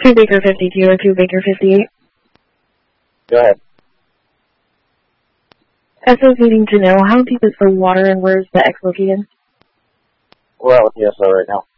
2 Baker 52 or 2 Baker 58. Go ahead. SO's needing to know how deep is the water and where is the X located? We're out with the SO right now.